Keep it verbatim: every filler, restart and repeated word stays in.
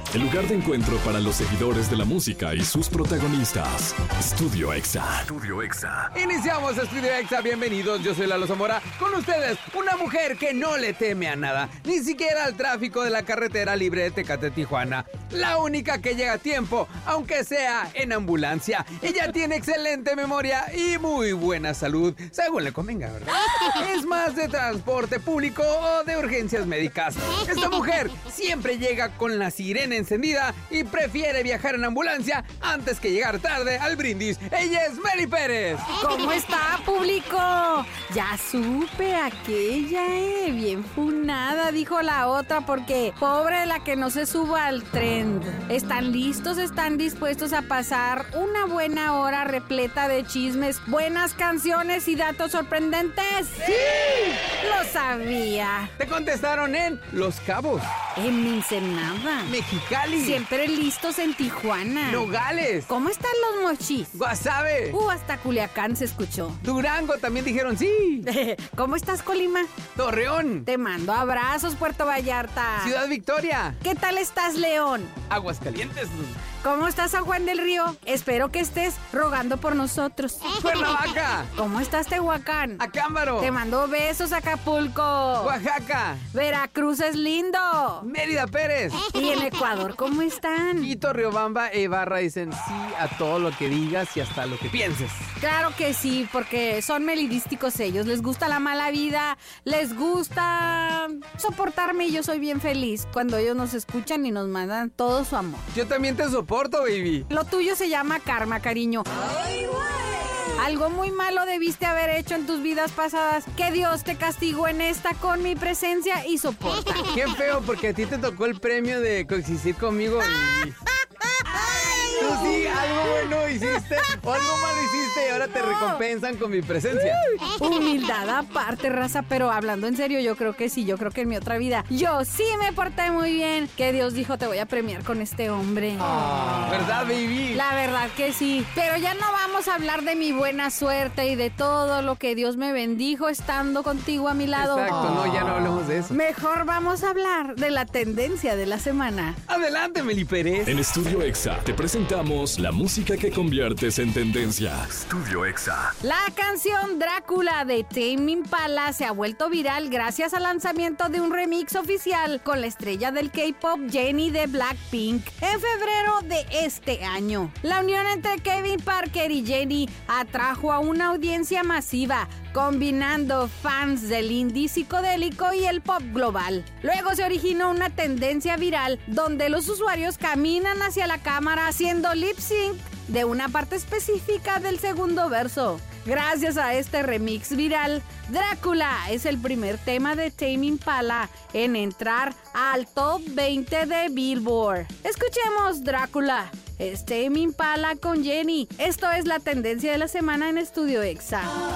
el lugar de encuentro para los seguidores de la música y sus protagonistas. Estudio Exa. Estudio Exa. Iniciamos Estudio Exa, bienvenidos, yo soy Lalo Zamora. Con ustedes, una mujer que no le teme a nada, ni siquiera al tráfico de la carretera libre de Tecate-Tijuana. La única que llega a tiempo, aunque sea en ambulancia. Ella tiene excelente memoria y muy buena salud, según le convenga, ¿verdad? Es más de transporte público o de urgencias médicas. Esta mujer siempre llega con la sirena encendida y prefiere viajar en ambulancia antes que llegar tarde al brindis. Ella es Meli Pérez. ¿Cómo está, público? Ya supe aquella, eh, bien funada, dijo la otra, porque pobre la que no se suba al tren. ¿Están listos? ¿Están dispuestos a pasar una buena hora repleta de chismes, buenas canciones y datos sorprendentes? ¡Sí! Lo sabía. Te contestaron en Los Cabos, En Ensenada, Mexicali, siempre listos en Tijuana, Nogales, ¿cómo están los mochis? Guasave, Uh, hasta Culiacán se escuchó. Durango también dijeron sí. ¿Cómo estás, Colima? Torreón, Te mando abrazos, Puerto Vallarta. Ciudad Victoria, ¿Qué tal estás, León? Aguascalientes, ¿Cómo estás, San Juan del Río? Espero que estés rogando por nosotros. Cuernavaca, ¿Cómo estás, Tehuacán? Acámbaro, Te mando besos, Acapulco. Oaxaca, Veracruz es lindo. Mérida Pérez, ¿Y en Ecuador cómo están? Quito, Riobamba e Ibarra dicen sí a todo lo que digas y hasta lo que pienses. Claro que sí, porque son melidísticos ellos. Les gusta la mala vida, les gusta soportarme y yo soy bien feliz cuando ellos nos escuchan y nos mandan todo su amor. Yo también te soporto, baby. Lo tuyo se llama karma, cariño. Algo muy malo debiste haber hecho en tus vidas pasadas, que Dios te castigó en esta con mi presencia y soporta. Qué feo, porque a ti te tocó el premio de coexistir conmigo y... Tú sí, algo bueno hiciste o algo malo hiciste y ahora te recompensan con mi presencia. Humildad aparte, raza, pero hablando en serio, yo creo que sí, yo creo que en mi otra vida yo sí me porté muy bien, que Dios dijo te voy a premiar con este hombre. Ah, ¿verdad, baby? La verdad que sí, pero ya no vamos a hablar de mi buena suerte y de todo lo que Dios me bendijo estando contigo a mi lado. Exacto, no, ya no hablemos de eso. Mejor vamos a hablar de la tendencia de la semana. Adelante, Meli Pérez. En Estudio Exa te presentamos la música que conviertes en tendencia. Estudio Exa. La canción Drácula de Tame Impala se ha vuelto viral gracias al lanzamiento de un remix oficial con la estrella del K-pop Jennie de Blackpink en febrero de este año. La unión entre Kevin Parker y Jennie atrajo a una audiencia masiva, combinando fans del indie psicodélico y el pop global. Luego se originó una tendencia viral donde los usuarios caminan hacia la cámara haciendo lip sync de una parte específica del segundo verso. Gracias a este remix viral, Drácula es el primer tema de Tame Impala en entrar al top veinte de Billboard. Escuchemos Drácula. Es Tame Impala con Jennie. Esto es la tendencia de la semana en Estudio Exa.